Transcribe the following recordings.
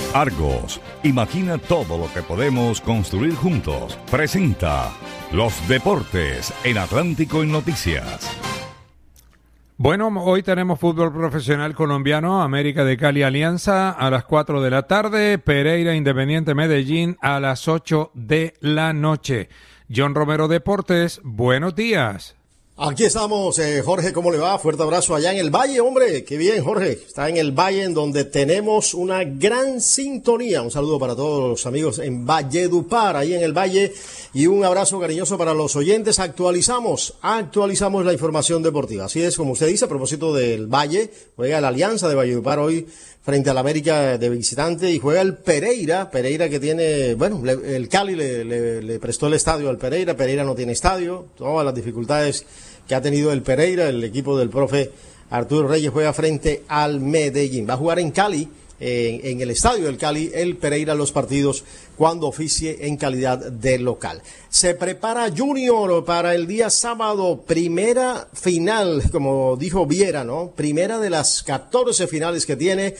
Argos, imagina todo lo que podemos construir juntos. Presenta Los Deportes en Atlántico en Noticias. Bueno, hoy tenemos fútbol profesional colombiano, América de Cali Alianza a las 4 de la tarde, Pereira Independiente Medellín a las 8 de la noche. John Romero Deportes, buenos días. Aquí estamos, Jorge, ¿cómo le va? Fuerte abrazo allá en el Valle, hombre, qué bien, Jorge. Está en el Valle, en donde tenemos una gran sintonía. Un saludo para todos los amigos en Valledupar, ahí en el Valle, y un abrazo cariñoso para los oyentes. Actualizamos la información deportiva. Así es, como usted dice, a propósito del Valle, juega la Alianza de Valledupar hoy frente al América de visitante, y juega el Pereira que tiene, bueno, el Cali le prestó el estadio al Pereira no tiene estadio, todas las dificultades que ha tenido el Pereira, el equipo del profe Arturo Reyes juega frente al Medellín. Va a jugar en Cali, en el estadio del Cali, el Pereira los partidos cuando oficie en calidad de local. Se prepara Junior para el día sábado, primera final, como dijo Viera, ¿no? Primera de las 14 finales que tiene.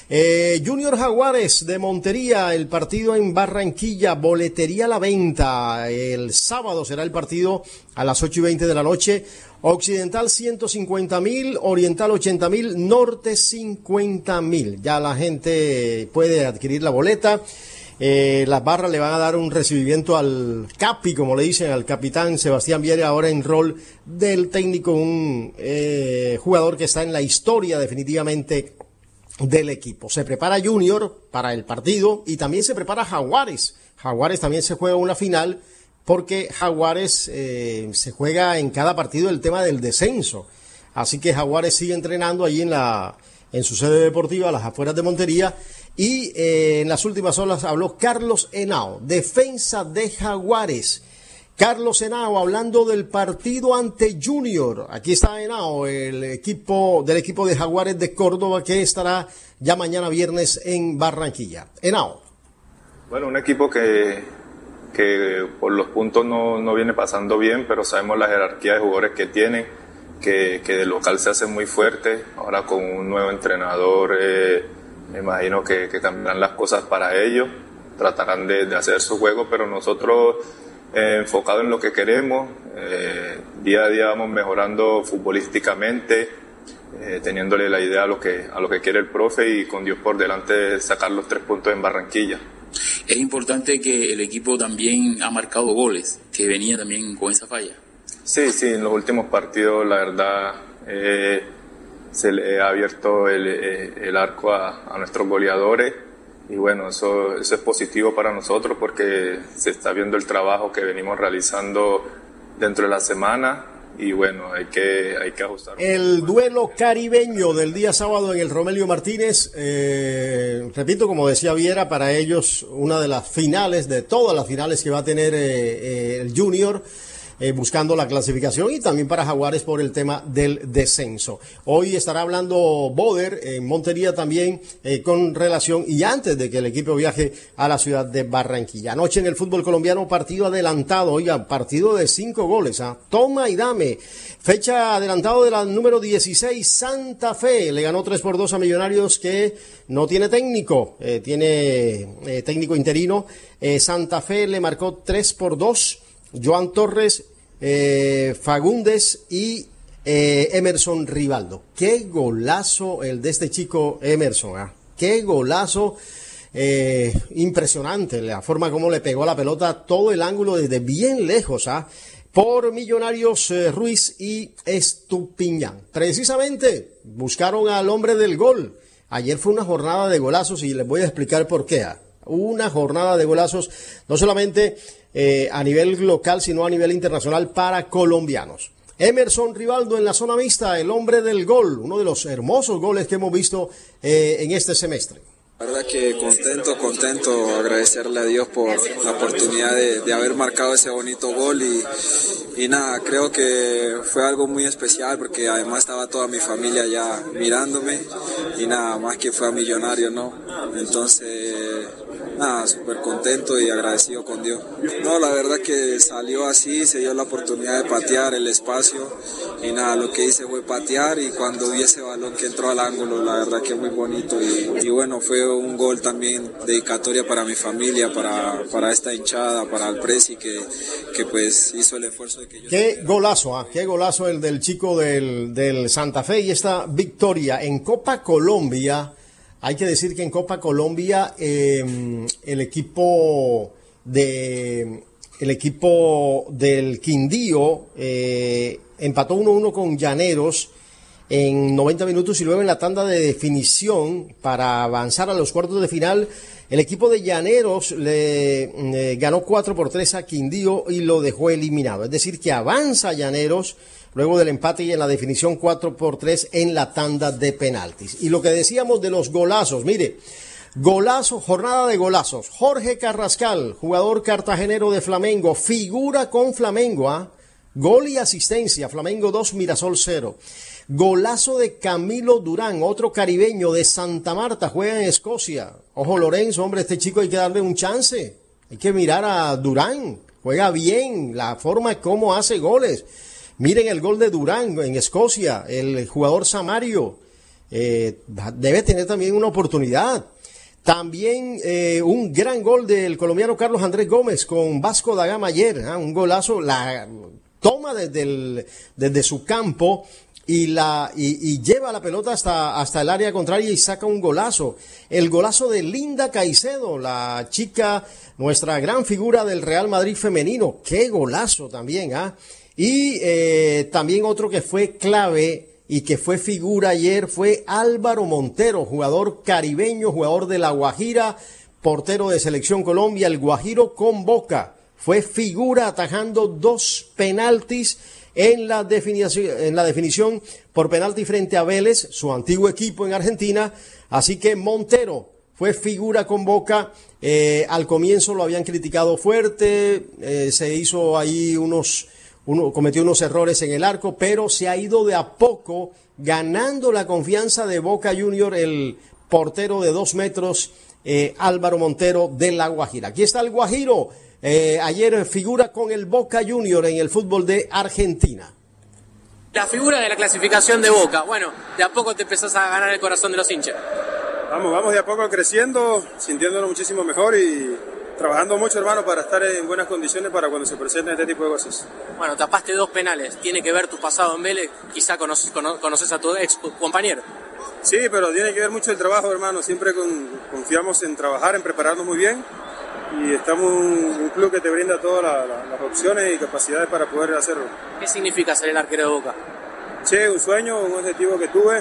Junior Jaguares de Montería, el partido en Barranquilla, boletería a la venta. El sábado será el partido a las 8:20 de la noche. Occidental 150,000, Oriental 80,000, Norte 50,000. Ya la gente puede adquirir la boleta. Las barras le van a dar un recibimiento al Capi, como le dicen, al capitán Sebastián Viera, ahora en rol del técnico, un jugador que está en la historia definitivamente del equipo. Se prepara Junior para el partido y también se prepara Jaguares. Jaguares también se juega una final porque Jaguares se juega en cada partido el tema del descenso. Así que Jaguares sigue entrenando allí en su sede deportiva, a las afueras de Montería. Y en las últimas horas habló Carlos Henao, defensa de Jaguares. Carlos Henao hablando del partido ante Junior. Aquí está Henao, el equipo de Jaguares de Córdoba, que estará ya mañana viernes en Barranquilla. Henao. Bueno, un equipo que por los puntos no viene pasando bien, pero sabemos la jerarquía de jugadores que tienen, que de local se hace muy fuerte. Ahora con un nuevo entrenador, me imagino que cambiarán las cosas para ellos, tratarán de hacer su juego, pero nosotros enfocado en lo que queremos, día a día vamos mejorando futbolísticamente, teniéndole la idea a lo que quiere el profe, y con Dios por delante sacar los 3 puntos en Barranquilla. Es importante que el equipo también ha marcado goles, que venía también con esa falla. Sí, en los últimos partidos la verdad se le ha abierto el arco a nuestros goleadores. Y bueno, eso es positivo para nosotros porque se está viendo el trabajo que venimos realizando dentro de la semana, y bueno, hay que ajustar. El duelo caribeño del día sábado en el Romelio Martínez, repito, como decía Viera, para ellos una de las finales, de todas las finales que va a tener el Junior, buscando la clasificación, y también para Jaguares por el tema del descenso. Hoy estará hablando Boder en Montería también con relación, y antes de que el equipo viaje a la ciudad de Barranquilla. Anoche en el fútbol colombiano, partido adelantado, partido de 5 goles, toma y dame. Fecha adelantado de la número 16, Santa Fe, le ganó 3-2 a Millonarios, que no tiene técnico, tiene técnico interino. Santa Fe le marcó 3-2. Joan Torres, Fagundes y Emerson Rivaldo. Qué golazo el de este chico Emerson, qué golazo, impresionante la forma como le pegó a la pelota, todo el ángulo desde bien lejos, por Millonarios, Ruiz y Estupiñán. Precisamente buscaron al hombre del gol. Ayer fue una jornada de golazos y les voy a explicar por qué. Una jornada de golazos, no solamente a nivel local, sino a nivel internacional para colombianos. Emerson Rivaldo en la zona mixta, el hombre del gol, uno de los hermosos goles que hemos visto en este semestre. La verdad que contento, agradecerle a Dios por la oportunidad de haber marcado ese bonito gol, y nada, creo que fue algo muy especial porque además estaba toda mi familia ya mirándome, y nada más que fue a Millonarios, ¿no? Entonces, nada, súper contento y agradecido con Dios. No, la verdad que salió así, se dio la oportunidad de patear el espacio, y nada, lo que hice fue patear, y cuando vi ese balón balón que entró al ángulo, la verdad que muy bonito y bueno, fue un gol también dedicatoria para mi familia, para esta hinchada, para el Presi que pues hizo el esfuerzo de que yo... Qué golazo el del chico del Santa Fe, y esta victoria en Copa Colombia. Hay que decir que en Copa Colombia el equipo del Quindío empató 1-1 con Llaneros en 90 minutos, y luego en la tanda de definición para avanzar a los cuartos de final, el equipo de Llaneros le ganó 4-3 a Quindío y lo dejó eliminado. Es decir, que avanza Llaneros luego del empate y en la definición 4-3 en la tanda de penaltis. Y lo que decíamos de los golazos, mire, golazo, jornada de golazos. Jorge Carrascal, jugador cartagenero de Flamengo, figura con Flamengo, gol y asistencia, Flamengo 2, Mirasol 0. Golazo de Camilo Durán, otro caribeño de Santa Marta, juega en Escocia. Ojo Lorenzo, hombre, este chico hay que darle un chance. Hay que mirar a Durán, juega bien, la forma como hace goles. Miren el gol de Durán en Escocia, el jugador Samario debe tener también una oportunidad. También un gran gol del colombiano Carlos Andrés Gómez con Vasco da Gama ayer, un golazo, la toma desde su campo y lleva la pelota hasta el área contraria y saca un golazo. El golazo de Linda Caicedo, la chica, nuestra gran figura del Real Madrid femenino, qué golazo también, Y también otro que fue clave y que fue figura ayer fue Álvaro Montero, jugador caribeño, jugador de La Guajira, portero de Selección Colombia, el Guajiro con Boca. Fue figura atajando 2 penaltis en la definición por penalti frente a Vélez, su antiguo equipo en Argentina. Así que Montero fue figura con Boca. Al comienzo lo habían criticado fuerte, se hizo ahí cometió unos errores en el arco, pero se ha ido de a poco ganando la confianza de Boca Junior, el portero de 2 metros, Álvaro Montero de La Guajira. Aquí está el Guajiro, ayer figura con el Boca Junior en el fútbol de Argentina. La figura de la clasificación de Boca, bueno, de a poco te empezás a ganar el corazón de los hinchas. Vamos de a poco creciendo, sintiéndonos muchísimo mejor y trabajando mucho, hermano, para estar en buenas condiciones para cuando se presenten este tipo de cosas. Bueno, tapaste 2 penales. ¿Tiene que ver tu pasado en Vélez? Quizá conoces a tu ex compañero. Sí, pero tiene que ver mucho el trabajo, hermano. Siempre confiamos en trabajar, en prepararnos muy bien. Y estamos un club que te brinda todas las opciones y capacidades para poder hacerlo. ¿Qué significa ser el arquero de Boca? Sí, un sueño, un objetivo que tuve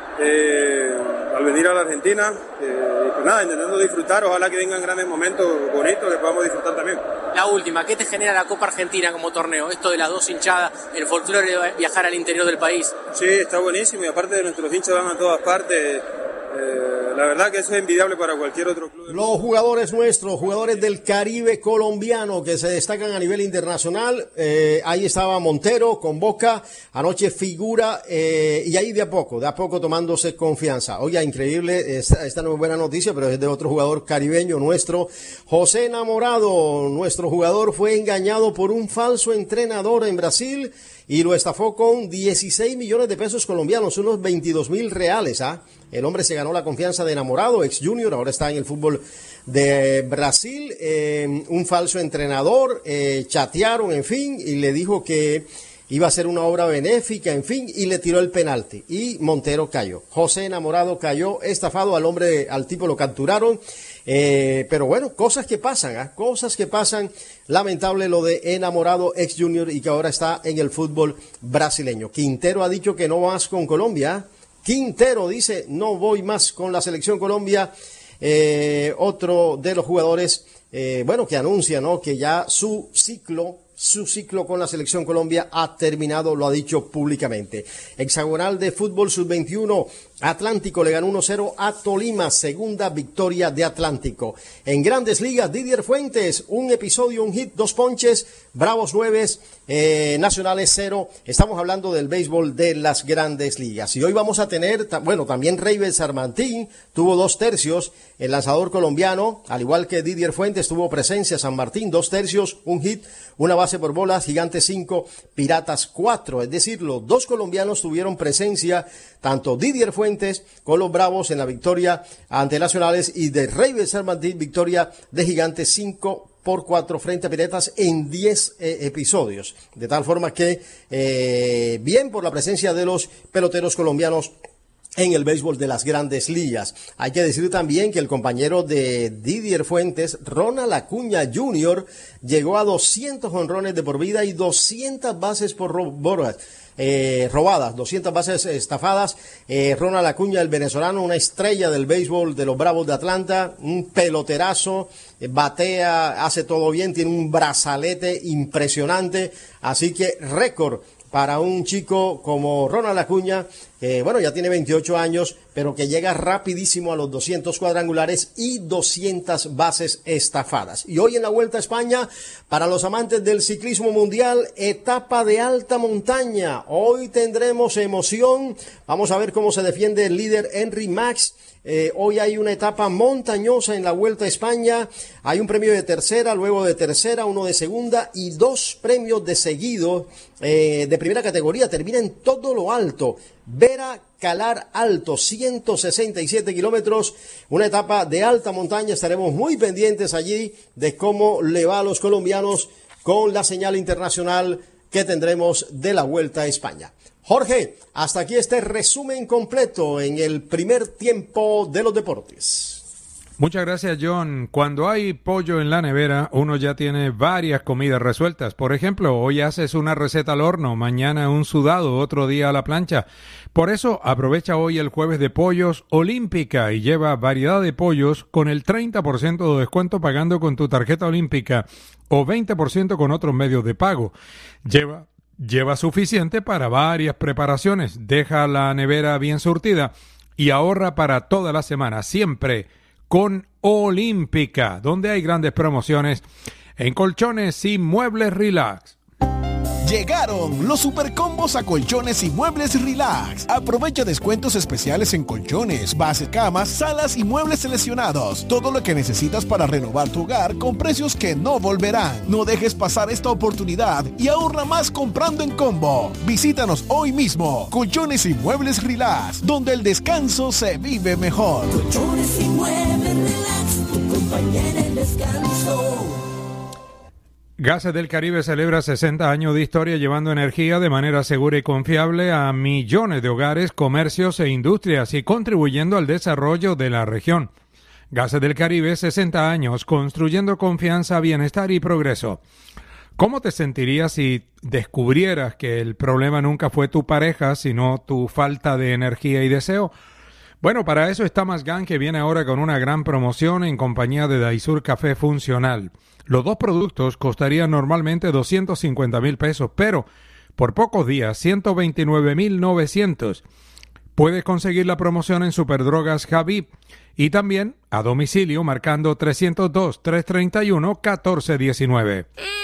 al venir a la Argentina. Y pues nada, intentando disfrutar. Ojalá que vengan grandes momentos bonitos que podamos disfrutar también. La última, ¿qué te genera la Copa Argentina como torneo? Esto de las 2 hinchadas, el folclore de viajar al interior del país. Sí, está buenísimo y aparte de nuestros hinchas van a todas partes. La verdad que eso es envidiable para cualquier otro club. Los jugadores nuestros, jugadores del Caribe colombiano que se destacan a nivel internacional, ahí estaba Montero con Boca, anoche figura, y ahí de a poco tomándose confianza. Oiga, increíble, esta no es buena noticia, pero es de otro jugador caribeño nuestro, José Enamorado, nuestro jugador fue engañado por un falso entrenador en Brasil y lo estafó con 16 millones de pesos colombianos, unos 22.000 reales, El hombre se ganó la confianza de Enamorado, ex Junior, ahora está en el fútbol de Brasil, un falso entrenador, chatearon, en fin, y le dijo que iba a hacer una obra benéfica, en fin, y le tiró el penalti, y Montero cayó. José Enamorado cayó estafado, al tipo lo capturaron, pero bueno, cosas que pasan, lamentable lo de Enamorado, ex Junior, y que ahora está en el fútbol brasileño. Quintero ha dicho que no vas con Colombia, Quintero dice, no voy más con la selección Colombia. Otro de los jugadores, que anuncia, ¿no?, que ya su ciclo con la selección Colombia ha terminado, lo ha dicho públicamente. Hexagonal de fútbol sub-21, Atlántico le ganó 1-0 a Tolima, segunda victoria de Atlántico. En Grandes Ligas, Didier Fuentes, un episodio, un hit, 2 ponches, Bravos 9, Nacionales 0. Estamos hablando del béisbol de las Grandes Ligas. Y hoy vamos a tener, también Reiber Sarmantín tuvo 2 tercios, el lanzador colombiano, al igual que Didier Fuentes, tuvo presencia San Martín, 2 tercios, un hit, una base base por bolas, Gigantes 5, Piratas 4. Es decir, los dos colombianos tuvieron presencia, tanto Didier Fuentes con los Bravos en la victoria ante Nacionales y de Rey Sermantí, victoria de Gigantes 5-4 frente a Piratas en 10 episodios. De tal forma que bien por la presencia de los peloteros colombianos en el béisbol de las Grandes Ligas. Hay que decir también que el compañero de Didier Fuentes, Ronald Acuña Jr., llegó a 200 jonrones de por vida y 200 bases por robadas, 200 bases estafadas. Ronald Acuña, el venezolano, una estrella del béisbol de los Bravos de Atlanta, un peloterazo, batea, hace todo bien, tiene un brazalete impresionante, así que récord para un chico como Ronald Acuña, que ya tiene 28 años, pero que llega rapidísimo a los 200 cuadrangulares y 200 bases estafadas. Y hoy en la Vuelta a España, para los amantes del ciclismo mundial, etapa de alta montaña. Hoy tendremos emoción, vamos a ver cómo se defiende el líder Henry Max. Hoy hay una etapa montañosa en la Vuelta a España, hay un premio de tercera, luego de tercera, uno de segunda y 2 premios de seguido de primera categoría, termina en todo lo alto. Vera Calar Alto, 167 kilómetros, una etapa de alta montaña, estaremos muy pendientes allí de cómo le va a los colombianos con la señal internacional que tendremos de la Vuelta a España. Jorge, hasta aquí este resumen completo en el primer tiempo de los deportes. Muchas gracias, John. Cuando hay pollo en la nevera, uno ya tiene varias comidas resueltas. Por ejemplo, hoy haces una receta al horno, mañana un sudado, otro día a la plancha. Por eso, aprovecha hoy el jueves de pollos Olímpica y lleva variedad de pollos con el 30% de descuento pagando con tu tarjeta Olímpica o 20% con otros medios de pago. Lleva suficiente para varias preparaciones. Deja la nevera bien surtida y ahorra para toda la semana, siempre con Olímpica, donde hay grandes promociones en colchones y muebles relax. Llegaron los supercombos a Colchones y Muebles Relax. Aprovecha descuentos especiales en colchones, bases, camas, salas y muebles seleccionados. Todo lo que necesitas para renovar tu hogar con precios que no volverán. No dejes pasar esta oportunidad y ahorra más comprando en combo. Visítanos hoy mismo. Colchones y Muebles Relax, donde el descanso se vive mejor. Colchones y Muebles Relax, tu compañía en el descanso. Gases del Caribe celebra 60 años de historia llevando energía de manera segura y confiable a millones de hogares, comercios e industrias y contribuyendo al desarrollo de la región. Gases del Caribe, 60 años, construyendo confianza, bienestar y progreso. ¿Cómo te sentirías si descubrieras que el problema nunca fue tu pareja, sino tu falta de energía y deseo? Bueno, para eso está Mazgán, que viene ahora con una gran promoción en compañía de Daisur Café Funcional. Los dos productos costarían normalmente 250,000 pesos, pero por pocos días, 129,900. Puedes conseguir la promoción en Superdrogas Javib y también a domicilio marcando 302-331-1419.